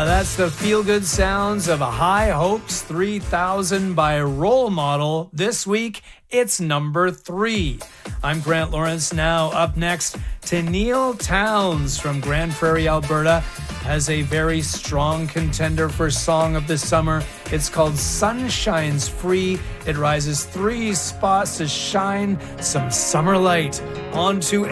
That's the feel-good sounds of High Hopes 3000 by Role Model. This week, it's number 3. I'm Grant Lawrence. Now, up next, Tenille Townes from Grand Prairie, Alberta, has a very strong contender for Song of the Summer. It's called Sunshine's Free. It rises 3 spots to shine some summer light onto